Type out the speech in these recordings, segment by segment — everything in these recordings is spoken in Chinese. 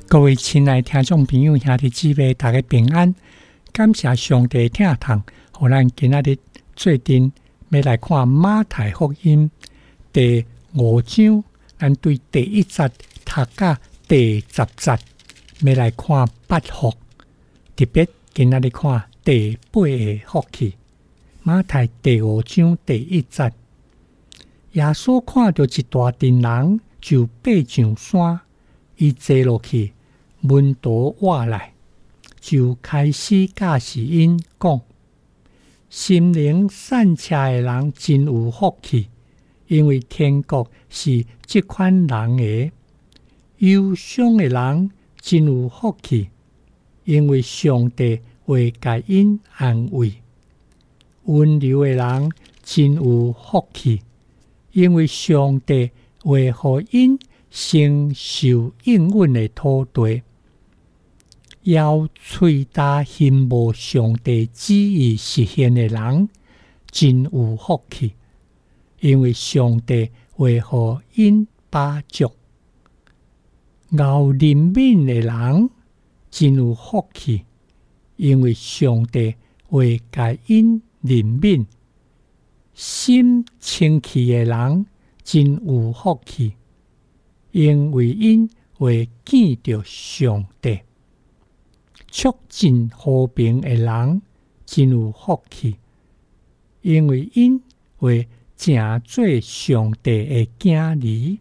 各位亲爱的听众朋友、兄弟姊妹，大家平安！感谢上帝疼痛，让咱今仔日做阵要来看马太福音第5章，咱对第1节读到第10节，要来看8福，特别今仔日看第8个福气。马太第5章第1节，耶稣看到一大群人，就爬上山，伊坐落去。门徒话来，就开始教示因讲：心灵善车的人真有福气，因为天国是这款人的；忧伤的人真有福气，因为上帝会给因安慰；温柔的人真有福气，因为上帝会予因承受应允的土地。要喙焦信无上帝旨意实现的人，真有福气，因为上帝会予因饱足。熬怜悯的人，真有福气，因为上帝会给因怜悯。心清气的人，真有福气，因为因会见到上帝。促进和平的人真有福气，因为因会成做上帝的囝儿。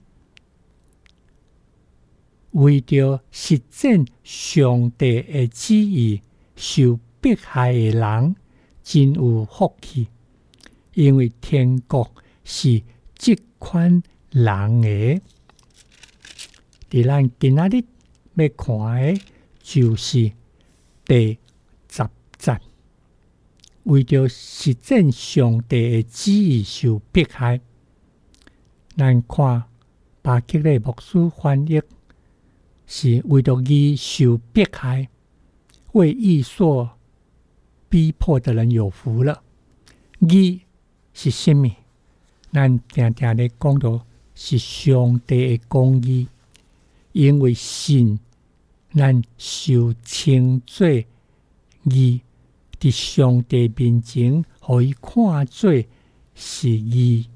为着实践上帝的旨意受迫害的人真有福气，因为天国是这款人的。伫咱今仔日要看的就是第10节，为着实践上帝的旨意受迫害。咱看巴吉勒牧师翻译是为着义受迫害，为义所逼迫的人有福了。义是什么？咱常常咧讲到是上帝的公义，因为信。咱受称作义，伫上帝面前，互伊看做是义。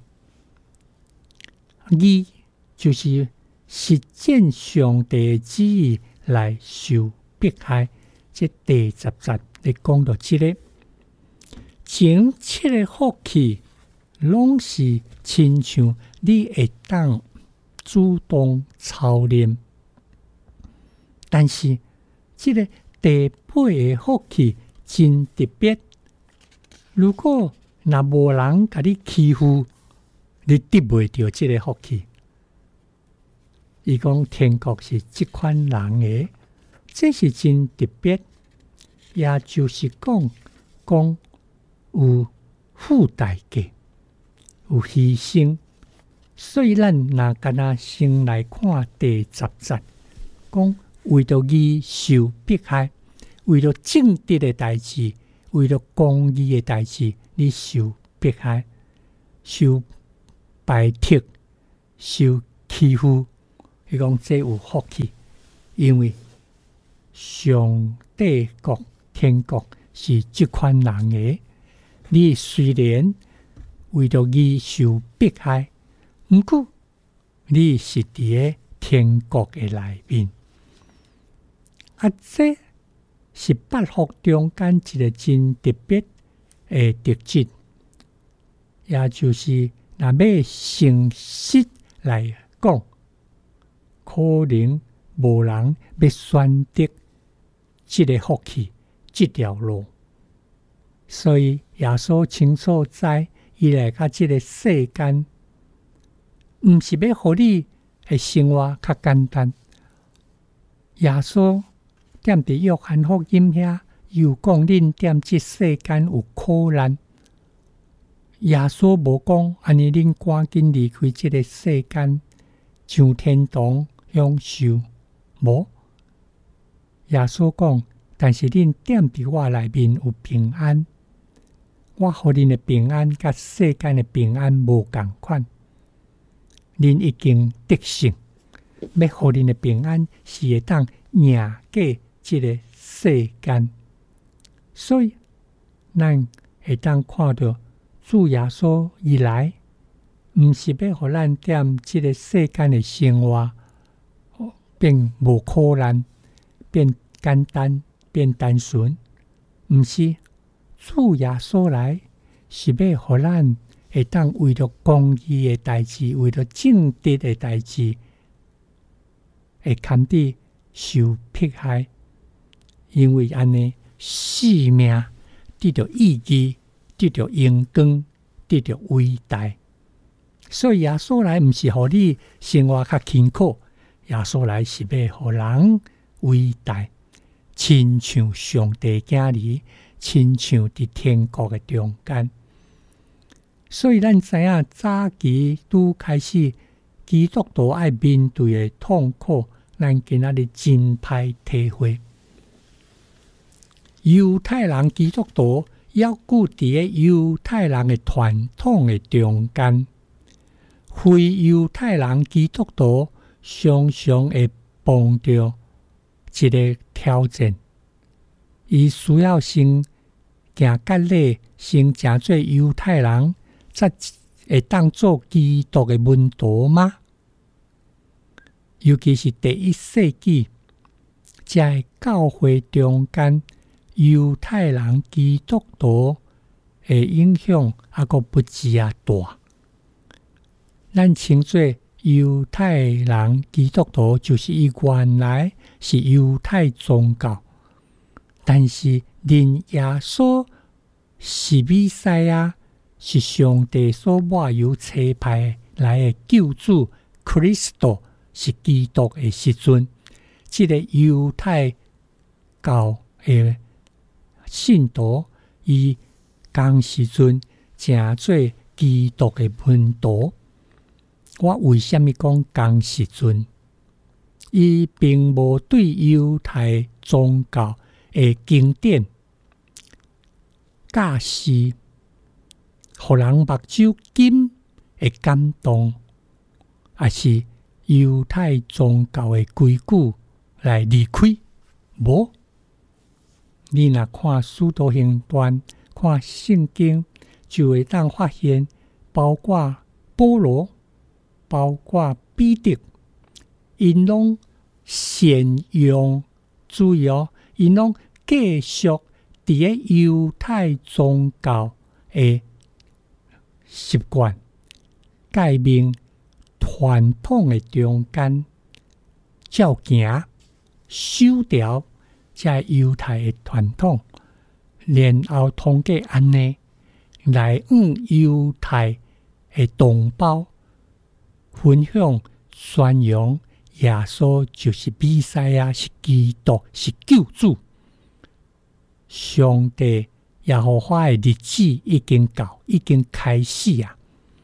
义就是实践上帝的旨意来受迫害。这第10节咧讲到这个，前7个福气，拢是亲像你会当主动操练。但是，这个第8个福气真特别。如果若无人甲你欺负，你得袂到这个福气。伊讲天国是这款人的，这是真特别。也就是讲有付代价，有牺牲。所以咱若干那先来看第10节，讲。为了义受迫害，为了正直的代志，为了公义的代志，你受迫害、受排斥、受欺负，伊讲这有福气，因为上帝国、天国是这款人的。你虽然为了义受迫害，不过你是伫个天国的内面。这是8福中间一个真特别的特质，也就是若要诚实来讲，可能无人要选择这个福气这条路。所以耶稣清楚知，伊来到这个世间，不是要互你的生活较简单。耶稣踮伫约翰福音遐，又讲恁踮即世间有苦难。耶稣无讲安尼，恁赶紧离开即个世间，上天堂享受。无，耶稣讲，但是恁踮伫我内面有平安。我互恁的平安，甲世间的平安无共款。恁已经得胜，要互恁的平安是会当赢过这个世间。所以咱会当看到主耶稣以来，毋是要互咱踮这个世间的生活变无苦难，变简单，变单纯。毋是，主耶稣来是要互咱会当为着公义的代志，为着正直的代志，会堪伫受迫害，因为安尼生命得到意义，得到荣光，得到伟大。所以耶稣来毋是互你生活较辛苦，耶稣来是要互人伟大，亲像上帝囝儿，亲像伫天国的中间。所以咱知影早期拄开始基督徒爱面对的痛苦，咱今仔日真歹体会。犹太人基督徒要固伫个犹太人的传统的中间，非犹太人基督徒常常会碰到一个挑战，伊需要先行割礼，先成做犹太人，才会当做基督的门徒吗？尤其是第1世纪，在教会中间，犹太人基督徒的影响还阁不止啊大。咱称作犹太人基督徒，就是伊原来是犹太宗教，但是认耶稣是弥赛亚，是上帝所抹油差派来的救主 Christo， 是基督的时阵，这个犹太教的信徒，伊当时阵成做基督的门徒。我为什么讲当时阵？伊并无对犹太宗教的经典教示，互人目睭金的感动，也是犹太宗教的规矩来离开。无，你若看《使徒行传》，看圣经，就会当发现，包括保罗，包括彼得，因拢善用，注意哦，因拢继续伫个犹太宗教的习惯、诫命、传统的中间，照行、守条，这犹太的传统，然后通过安尼来犹太的同胞分享宣扬耶稣就是弥赛亚，是基督，是救主。上帝耶和华的日子已经到，已经开始啊！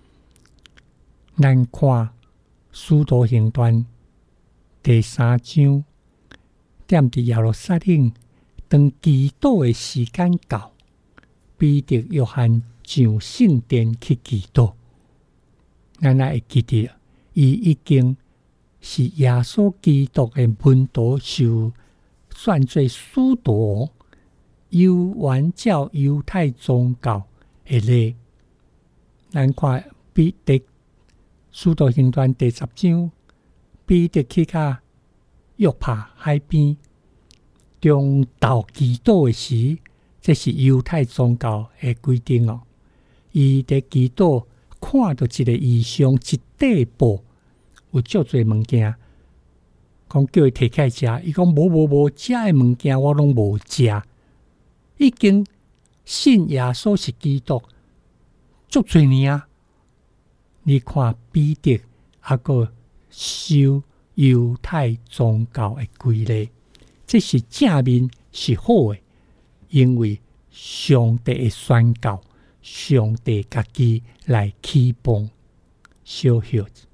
咱看《使徒行传》第3章，踮伫耶路撒冷，当祈祷的时间到，彼得、约翰上圣殿去祈祷。咱也会记得，伊已经是耶稣基督的门徒，受算做使徒，原照犹太宗教的礼。咱看彼得使徒行传第10章，彼得去到约帕海边，中昼祈祷的时，这是犹太宗教的规定哦。伊伫祈祷，看到一个异象，一块布，有足侪物件，讲叫伊摕起来食，伊讲无，食的物件我拢无食。已经信耶稣是基督，足侪年啊！你看彼得还个修犹太宗教的规例，这是正面是好的，因为上帝的宣告，上帝家己来启蒙小学。